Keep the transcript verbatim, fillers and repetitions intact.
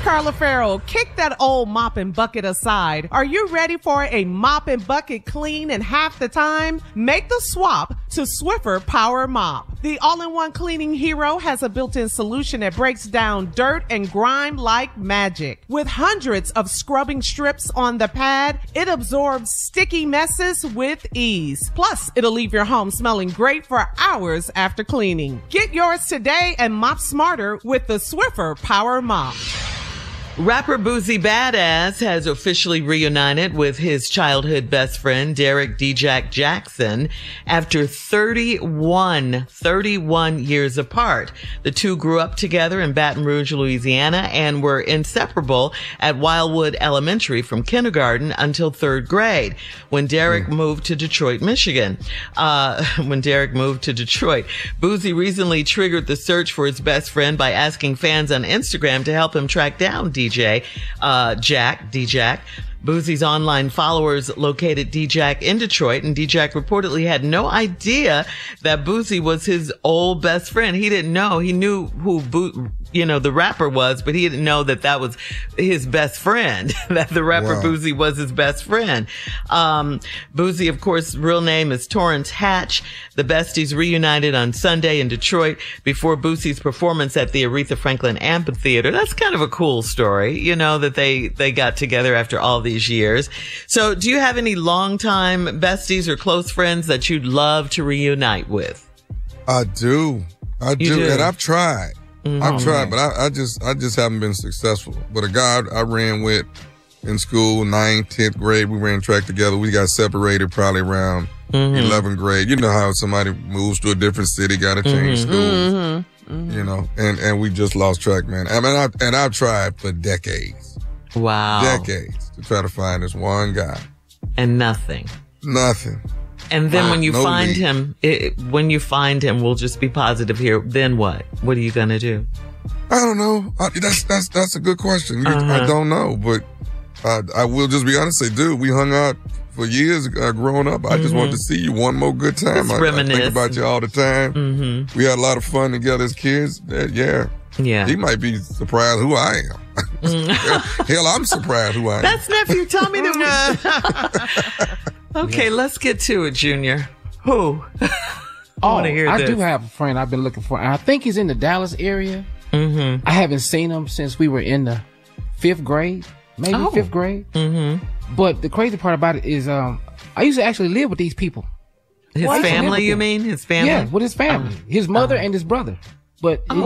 Carla Farrell, kick that old mop and bucket aside. Are you ready for a mop and bucket clean in half the time? Make the swap to Swiffer Power Mop. The all-in-one cleaning hero has a built-in solution that breaks down dirt and grime like magic. With hundreds of scrubbing strips on the pad, it absorbs sticky messes with ease. Plus, it'll leave your home smelling great for hours after cleaning. Get yours today and mop smarter with the Swiffer Power Mop. Rapper Boosie Badass has officially reunited with his childhood best friend, Derek D-Jack Jackson, after thirty-one, thirty-one years apart. The two grew up together in Baton Rouge, Louisiana, and were inseparable at Wildwood Elementary from kindergarten until third grade, when Derek mm. moved to Detroit, Michigan. Uh, when Derek moved to Detroit, Boosie recently triggered the search for his best friend by asking fans on Instagram to help him track down D J, uh, Jack, D-Jack. Boosie's online followers located D-Jack in Detroit, and D-Jack reportedly had no idea that Boosie was his old best friend. He didn't know. He knew who Bo- you know, the rapper was, but he didn't know that that was his best friend, that the rapper wow. Boosie was his best friend. Um, Boosie, of course, real name is Torrance Hatch. The besties reunited on Sunday in Detroit before Boosie's performance at the Aretha Franklin Amphitheater. That's kind of a cool story, you know, that they, they got together after all these years. So do you have any longtime besties or close friends that you'd love to reunite with? I do. I do. do. And I've tried. Mm-hmm. I've tried, but I, I just I just haven't been successful. But a guy I, I ran with in school, ninth, tenth grade, we ran track together. We got separated probably around mm-hmm. eleventh grade. You know how somebody moves to a different city, got to change mm-hmm. schools. Mm-hmm. Mm-hmm. You know, and, and we just lost track, man. I mean, I, and I've tried for decades. Wow. Decades to try to find this one guy. And nothing. Nothing. And then wow. when you no find lead. him, it, when you find him, we'll just be positive here. Then what? What are you going to do? I don't know. I, that's, that's, that's a good question. You, uh-huh. I don't know, but I, I will just be honest and say, dude, we hung out for years uh, growing up. I mm-hmm. just wanted to see you one more good time. I, I think about you all the time. Mm-hmm. We had a lot of fun together as kids. Uh, yeah. Yeah. He might be surprised who I am. Hell, I'm surprised who I am. That's nephew Tommy. That was... Okay, let's get to it, Junior. Who? I oh, want to hear I this. do have a friend I've been looking for. I think he's in the Dallas area. Mm-hmm. I haven't seen him since we were in the fifth grade, maybe oh. fifth grade. Mm-hmm. But the crazy part about it is, um, I used to actually live with these people. His What? family, you mean? His family? Yeah, with his family, Oh. his mother Oh. and his brother. But Oh.